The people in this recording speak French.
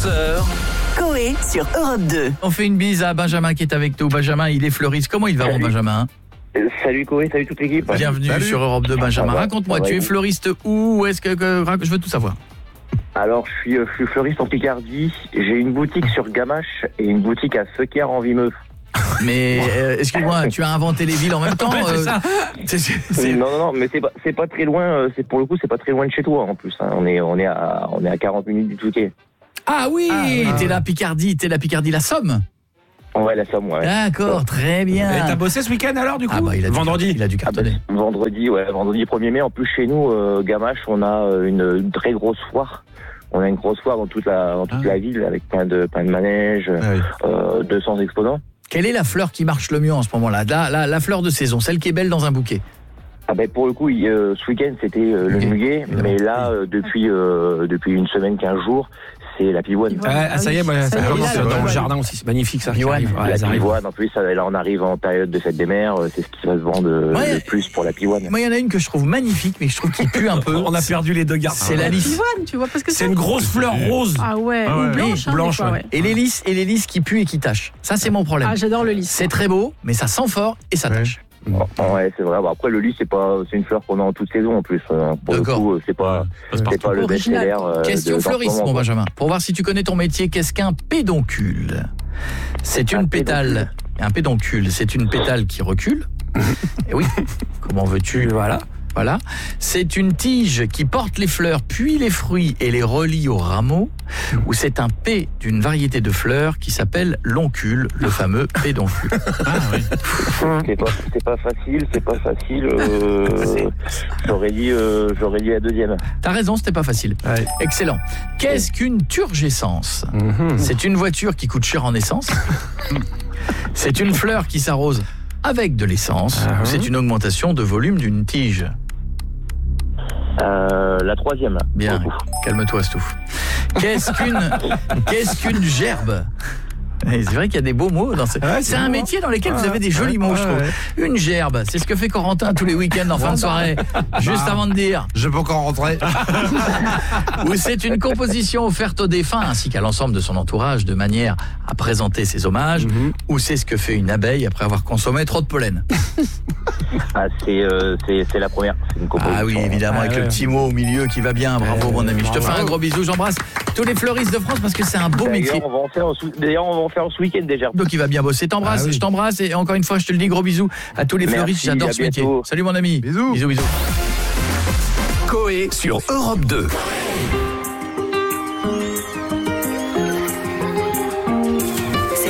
11h. Coé sur Europe 2. On fait une bise à Benjamin qui est avec nous. Benjamin, il est fleuriste. Comment il va, mon Benjamin? Salut Coé, salut toute l'équipe. Bienvenue sur Europe 2, Benjamin. Raconte-moi, tu es fleuriste où est-ce que je veux tout savoir. Alors, je suis fleuriste en Picardie. J'ai une boutique sur Gamache et une boutique à Feuquières en Vimeux. Mais excuse-moi, tu as inventé les villes en même temps. Non, mais c'est pas très loin. Pour le coup, c'est pas très loin de chez toi en plus. Hein. On est à 40 minutes du Touquet. Ah oui, t'es la Picardie, la Somme. Ouais, la Somme, ouais. D'accord, très bien. Et t'as bossé ce week-end alors du coup? Vendredi, il a dû cartonner. Vendredi 1er mai. En plus, chez nous, Gamache, on a une très grosse foire. On a une grosse foire dans toute la ville avec plein de manèges, 200 exposants. Quelle est la fleur qui marche le mieux en ce moment-là? La fleur de saison, celle qui est belle dans un bouquet. Ah ben pour le coup, ce week-end c'était le muguet, mais là depuis une semaine, 15 jours, c'est la pivoine. Ça y est, ça commence dans le jardin aussi, c'est magnifique ça. La pivoine, en plus, là on arrive en période de fête des mères, c'est ce qui va se vendre le plus pour la pivoine. Moi il y en a une que je trouve magnifique, mais je trouve qu'il pue un peu. On a perdu les deux garçons. C'est la lys. Pivoine, tu vois, parce que c'est une grosse fleur rose. Ah ouais, ou blanche. Ouais. Et les lys qui puent et qui tâchent. Ça c'est mon problème. Ah, j'adore le lys. C'est très beau, mais ça sent fort et ça tâche. Ouais, c'est vrai. Bon, après, le lys, c'est une fleur qu'on a en toute saison en plus. Pour le coup, c'est pas le best-seller. Question fleuriste, mon Benjamin. Pour voir si tu connais ton métier, qu'est-ce qu'un pédoncule? C'est une pétale. Un pédoncule, c'est une pétale qui recule. Et oui. Comment veux-tu? Voilà. C'est une tige qui porte les fleurs, puis les fruits et les relie au rameau, ou c'est un pet d'une variété de fleurs qui s'appelle l'oncule, le fameux pédoncule. Ah oui. C'est pas facile. J'aurais dit la deuxième. T'as raison, c'était pas facile. Ouais. Excellent. Qu'est-ce qu'une turgescence? C'est une voiture qui coûte cher en essence. C'est une fleur qui s'arrose avec de l'essence, ou c'est une augmentation de volume d'une tige? La troisième. Bien, calme-toi Stouff. Qu'est-ce qu'une gerbe? C'est vrai qu'il y a des beaux mots dans c'est un métier dans lequel vous avez des jolis mots, je trouve. Une gerbe, c'est ce que fait Corentin tous les week-ends en fin de soirée, juste avant de dire je peux encore rentrer. Ou c'est une composition offerte aux défunts ainsi qu'à l'ensemble de son entourage de manière à présenter ses hommages, ou c'est ce que fait une abeille après avoir consommé trop de pollen. Ah, c'est la première. C'est une composition. Ah oui, évidemment, avec le petit mot au milieu qui va bien. Bravo, mon ami. Je te fais un gros bisou. J'embrasse tous les fleuristes de France parce que c'est un beau métier. On va en faire ce week-end déjà. Donc il va bien bosser. Je t'embrasse et encore une fois, je te le dis, gros bisous à tous les fleuristes. J'adore ce métier. Salut, mon ami. Bisous. Coé sur Europe 2.